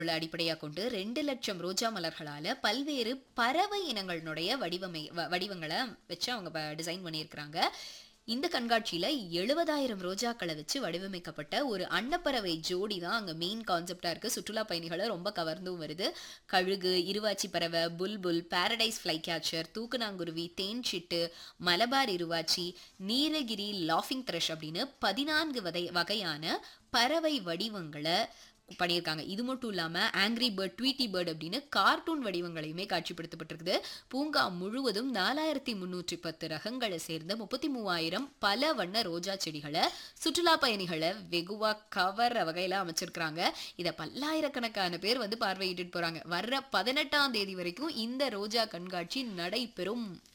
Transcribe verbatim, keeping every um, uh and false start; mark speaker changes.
Speaker 1: அடிப்படையா கொண்டு ரெண்டு லட்சம் ரோஜா மலர்களால பல்வேறு பறவை இனங்களுடைய வடிவமை வ வடிவங்கள வச்சு அவங்க ப டிசைன் பண்ணியிருக்கிறாங்க. இந்த கண்காட்சியில எழுபதாயிரம் ரோஜாக்கள வச்சு வடிவமைக்கப்பட்ட ஒரு அன்னப்பறவை ஜோடி தான் அங்க மெயின் கான்செப்ட்டா இருக்கு. சுற்றுலா பயணிகள ரொம்ப கவர்ந்தும் வருது. கழுகு, இருவாச்சி பறவை, புல்புல், பாரடைஸ் ஃப்ளை கேச்சர், தூக்கணாங்குருவி, தேன் சிட்டு, மலபார் இருவாச்சி, நீலகிரி லாஃபிங் த்ரஷ் அப்படின்னு பதினான்கு வதை வகையான பறவை வடிவங்கள பண்ணியிருக்காங்க. இது மட்டும் இல்லாம ஆங்க்ரி பேர்ட், ட்வீட்டி பேர்ட் அப்படின்னு கார்ட்டூன் வடிவங்களையுமே காட்சிப்படுத்தப்பட்டிருக்குது. பூங்கா முழுவதும் நாலாயிரத்து முன்னூற்று பத்து ரகங்கள சேர்ந்த முப்பத்தி மூவாயிரம் பல வண்ண ரோஜா செடிகள சுற்றுலா பயணிகள வெகுவா கவர்ற வகையில அமைச்சிருக்கிறாங்க. இத பல்லாயிரக்கணக்கான பேர் வந்து பார்வையிட்டுட்டு போறாங்க. வர்ற பதினெட்டாம் தேதி வரைக்கும் இந்த ரோஜா கண்காட்சி நடைபெறும்.